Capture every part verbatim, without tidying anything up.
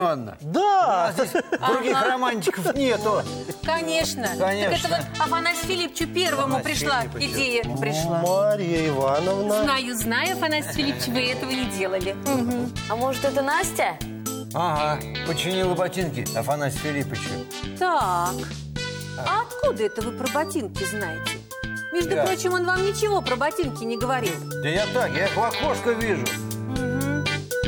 Анна. Да! Здесь других ага. романтиков нету. Конечно. Конечно. Так это вот Афанасию Филипповичу первому Афанасий пришла Филиппович. идея. Пришла. Марья Ивановна. Знаю, знаю, Афанасий Филиппович, вы этого не делали. Угу. А может, это Настя? Ага, починила ботинки Афанасию Филипповичу. Так, а откуда это вы про ботинки знаете? Между Я. прочим, он вам ничего про ботинки не говорил. Да я так, я их в окошко вижу. Угу.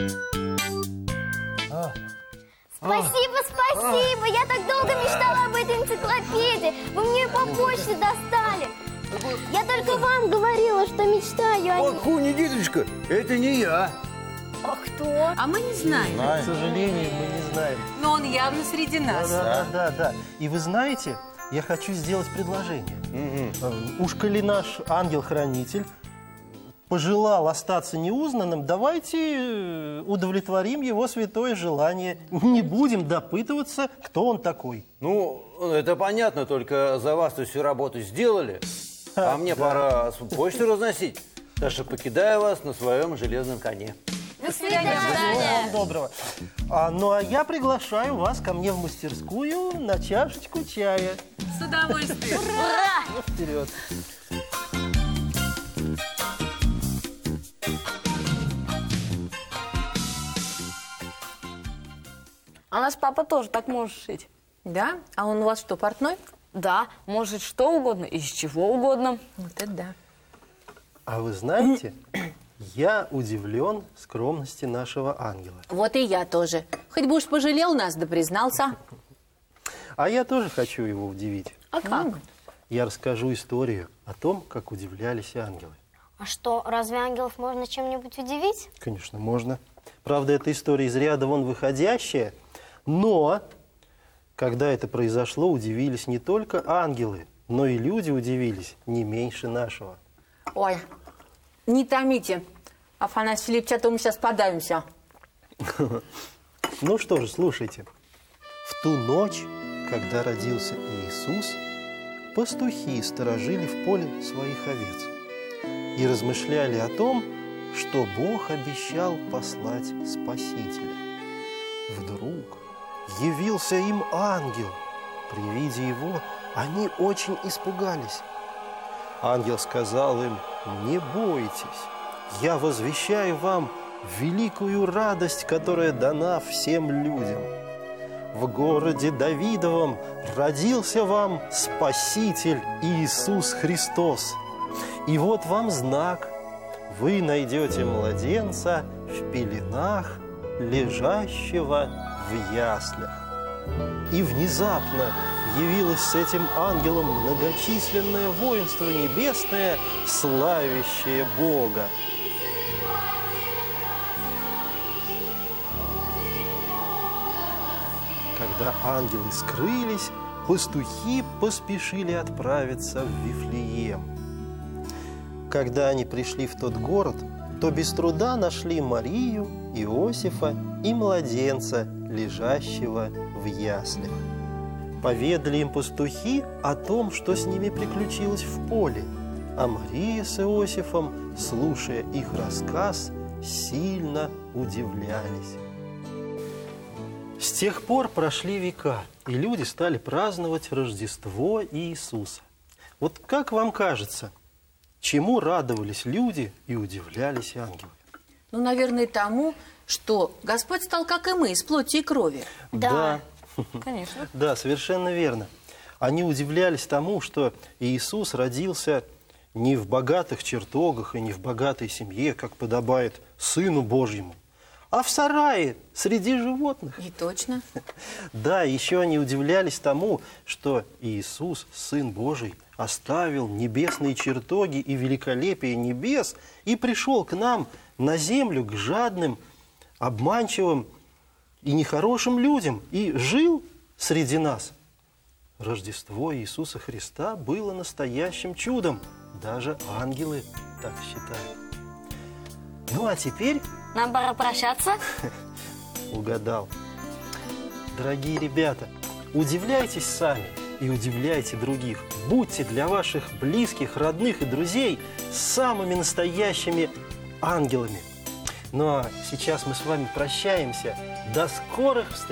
А. Спасибо, спасибо! Я так долго мечтала об этой энциклопедии. Вы мне ее по почте достали. Я только вам говорила, что мечтаю о ней. Пахуни, дедушка, это не я. А кто? А мы не знаем. К сожалению, мы не знаем. Но он явно среди нас. Да, да, да, да. И вы знаете, я хочу сделать предложение. Угу. Уж коли наш ангел-хранитель пожелал остаться неузнанным, давайте удовлетворим его святое желание. Не будем допытываться, кто он такой. Ну, это понятно, только за вас-то всю работу сделали. А мне пора почту разносить. Так что покидаю вас на своем железном коне. До свидания. Всего вам доброго. А, ну, а я приглашаю вас ко мне в мастерскую на чашечку чая. С удовольствием. Ура! Ну, вперед. А наш папа тоже так может шить. Да? А он у вас что, портной? Да, может что угодно, из чего угодно. Вот это да. А вы знаете, я удивлен скромности нашего ангела. Вот и я тоже. Хоть бы уж пожалел нас, да признался. А я тоже хочу его удивить. А как? Я расскажу историю о том, как удивлялись ангелы. А что, разве ангелов можно чем-нибудь удивить? Конечно, можно. Правда, эта история из ряда вон выходящая, но когда это произошло, удивились не только ангелы, но и люди удивились не меньше нашего. Ой, не томите, Афанасий Филиппович, а то мы сейчас подавимся. Ну что же, слушайте. В ту ночь, когда родился Иисус, пастухи сторожили в поле своих овец и размышляли о том, что Бог обещал послать Спасителя. Вдруг явился им ангел. При виде его они очень испугались. Ангел сказал им: «Не бойтесь, я возвещаю вам великую радость, которая дана всем людям. В городе Давидовом родился вам Спаситель Иисус Христос. И вот вам знак. Вы найдете младенца в пеленах, лежащего в яслях». И внезапно явилось с этим ангелом многочисленное воинство небесное, славящее Бога. Когда ангелы скрылись, пастухи поспешили отправиться в Вифлеем. Когда они пришли в тот город, то без труда нашли Марию, Иосифа и младенца, лежащего в яслях. Поведали им пастухи о том, что с ними приключилось в поле, а Мария с Иосифом, слушая их рассказ, сильно удивлялись. С тех пор прошли века, и люди стали праздновать Рождество Иисуса. Вот как вам кажется, чему радовались люди и удивлялись ангелы? Ну, наверное, тому, что Господь стал, как и мы, из плоти и крови. Да, Конечно. да, совершенно верно. Они удивлялись тому, что Иисус родился не в богатых чертогах и не в богатой семье, как подобает Сыну Божьему, а в сарае среди животных. И точно. Да, еще они удивлялись тому, что Иисус, Сын Божий, оставил небесные чертоги и великолепие небес и пришел к нам на землю, к жадным, обманчивым и нехорошим людям, и жил среди нас. Рождество Иисуса Христа было настоящим чудом. Даже ангелы так считают. Ну, а теперь... Нам пора прощаться. Угадал. Дорогие ребята, удивляйтесь сами и удивляйте других. Будьте для ваших близких, родных и друзей самыми настоящими ангелами. Ну а сейчас мы с вами прощаемся До скорых встреч!